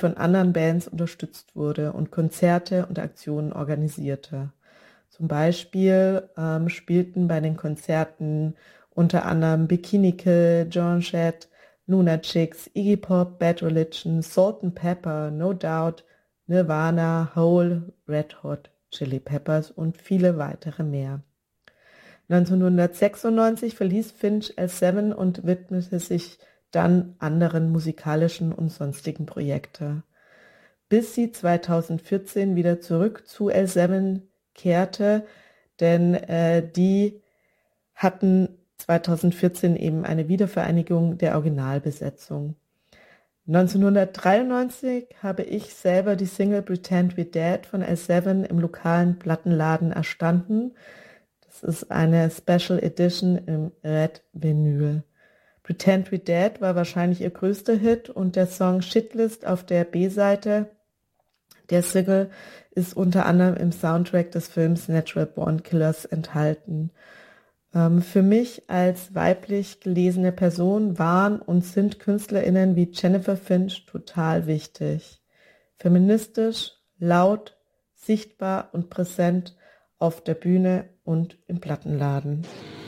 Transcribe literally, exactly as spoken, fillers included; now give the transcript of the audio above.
von anderen Bands unterstützt wurde und Konzerte und Aktionen organisierte. Zum Beispiel ähm, spielten bei den Konzerten unter anderem Bikini Kill, Joan Jett, Lunatics, Iggy Pop, Bad Religion, Salt and Pepper, No Doubt, Nirvana, Hole, Red Hot Chili Peppers und viele weitere mehr. neunzehnhundertsechsundneunzig verließ Finch L sieben und widmete sich dann anderen musikalischen und sonstigen Projekte, bis sie zweitausendvierzehn wieder zurück zu L sieben kehrte, denn äh, die hatten zweitausendvierzehn eben eine Wiedervereinigung der Originalbesetzung. neunzehnhundertdreiundneunzig habe ich selber die Single Pretend We're Dead von L sieben im lokalen Plattenladen erstanden. Das ist eine Special Edition im Red Vinyl. Pretend We're Dead war wahrscheinlich ihr größter Hit und der Song Shitlist auf der B-Seite der Single ist unter anderem im Soundtrack des Films Natural Born Killers enthalten. Ähm, für mich als weiblich gelesene Person waren und sind KünstlerInnen wie Jennifer Finch total wichtig. Feministisch, laut, sichtbar und präsent auf der Bühne und im Plattenladen.